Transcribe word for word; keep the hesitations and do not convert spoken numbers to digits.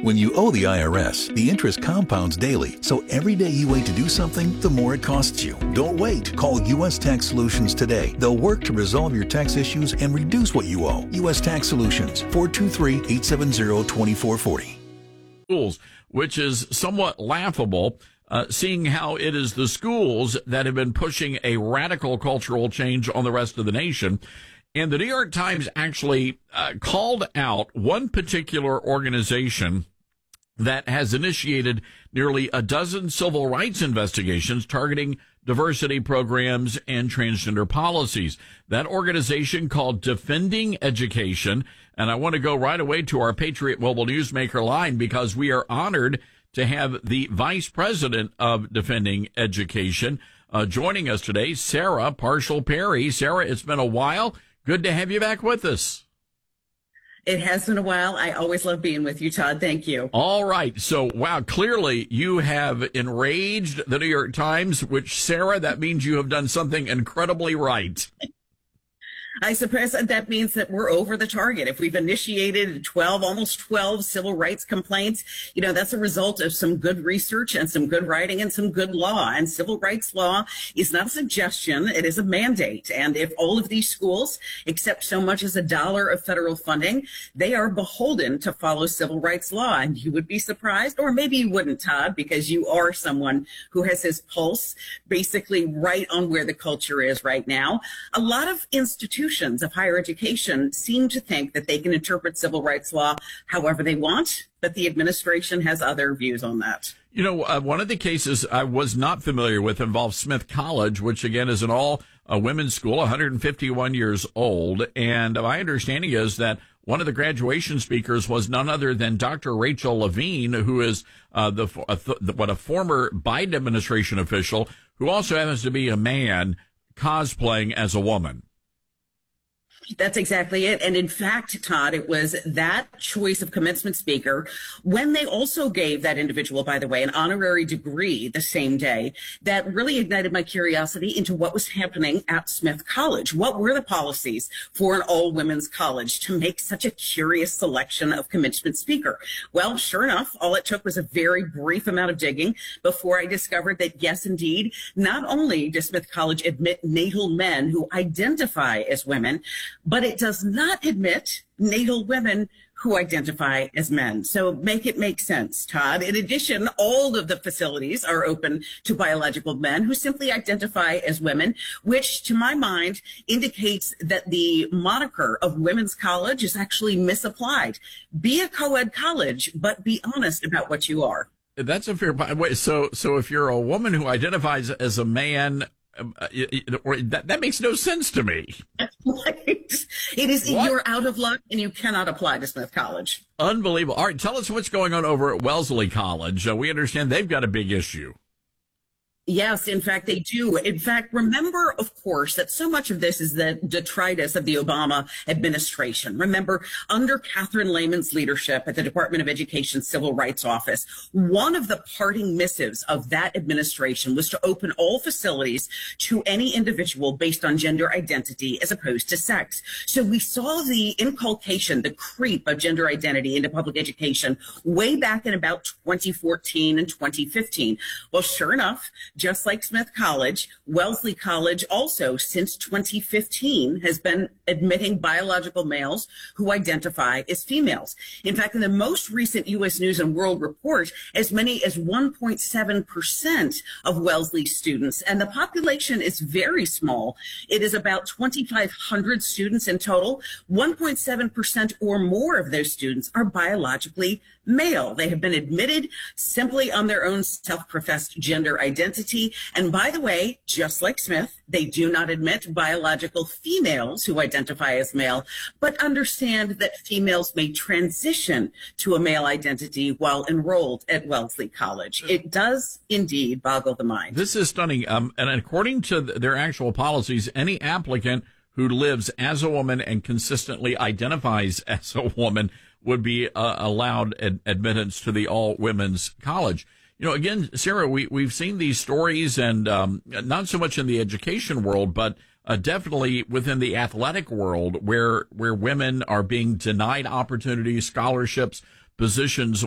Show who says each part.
Speaker 1: When you owe the I R S, the interest compounds daily, so every day you wait to do something, the more it costs you. Don't wait. Call U S Tax Solutions today. They'll work to resolve your tax issues and reduce what you owe. U S Tax Solutions, four two three, eight seven zero, two four four zero.
Speaker 2: Schools, which is somewhat laughable, uh, seeing how it is the schools that have been pushing a radical cultural change on the rest of the nation. And the New York Times actually uh, called out one particular organization that has initiated nearly a dozen civil rights investigations targeting diversity programs and transgender policies. That organization called Defending Education. And I want to go right away to our Patriot Mobile Newsmaker line because we are honored to have the vice president of Defending Education uh, joining us today, Sarah Parshall Perry. Sarah, it's been a while. Good to have you back with us.
Speaker 3: It has been a while. I always love being with you, Todd. Thank you.
Speaker 2: All right. So, wow, clearly you have enraged the New York Times, which, Sarah, that means you have done something incredibly right.
Speaker 3: I suppose that means that we're over the target. If we've initiated twelve, almost twelve civil rights complaints, you know, that's a result of some good research and some good writing and some good law. And civil rights law is not a suggestion. It is a mandate. And if all of these schools accept so much as a dollar of federal funding, they are beholden to follow civil rights law. And you would be surprised, or maybe you wouldn't, Todd, because you are someone who has his pulse basically right on where the culture is right now. A lot of institutions of higher education seem to think that they can interpret civil rights law however they want, but the administration has other views on that.
Speaker 2: You know, uh, one of the cases I was not familiar with involves Smith College, which again is an all uh, women's school, one hundred fifty-one years old. And my understanding is that one of the graduation speakers was none other than Doctor Rachel Levine, who is uh, the, uh, the what a former Biden administration official who also happens to be a man cosplaying as a woman.
Speaker 3: That's exactly it. And in fact, Todd, it was that choice of commencement speaker when they also gave that individual, by the way, an honorary degree the same day that really ignited my curiosity into what was happening at Smith College. What were the policies for an all women's college to make such a curious selection of commencement speaker? Well, sure enough, all it took was a very brief amount of digging before I discovered that, yes, indeed, not only does Smith College admit natal men who identify as women, but it does not admit natal women who identify as men. So make it make sense, Todd. In addition, all of the facilities are open to biological men who simply identify as women, which to my mind indicates that the moniker of women's college is actually misapplied. Be a co-ed college, but be honest about what you are.
Speaker 2: That's a fair point. Wait, so, so if you're a woman who identifies as a man, Uh, or that, that makes no sense to me.
Speaker 3: Right. It is,
Speaker 2: what?
Speaker 3: You're out of luck and you cannot apply to Smith College.
Speaker 2: Unbelievable. All right, tell us what's going on over at Wellesley College. Uh, we understand they've got a big issue.
Speaker 3: Yes, in fact, they do. In fact, remember, of course, that so much of this is the detritus of the Obama administration. Remember, under Catherine Lehman's leadership at the Department of Education Civil Rights Office, one of the parting missives of that administration was to open all facilities to any individual based on gender identity as opposed to sex. So we saw the inculcation, the creep of gender identity into public education way back in about twenty fourteen and twenty fifteen. Well, sure enough, just like Smith College, Wellesley College also, since twenty fifteen, has been admitting biological males who identify as females. In fact, in the most recent U S News and World Report, as many as one point seven percent of Wellesley students, and the population is very small. It is about twenty-five hundred students in total. one point seven percent or more of those students are biologically male. They have been admitted simply on their own self-professed gender identity. And by the way, just like Smith, they do not admit biological females who identify as male, but understand that females may transition to a male identity while enrolled at Wellesley College. It does indeed boggle the mind.
Speaker 2: This is stunning. Um, and according to their actual policies, any applicant who lives as a woman and consistently identifies as a woman would be uh, allowed ad- admittance to the all-women's college. You know, again, Sarah, we, we've seen these stories, and um, not so much in the education world, but uh, definitely within the athletic world, where where women are being denied opportunities, scholarships, positions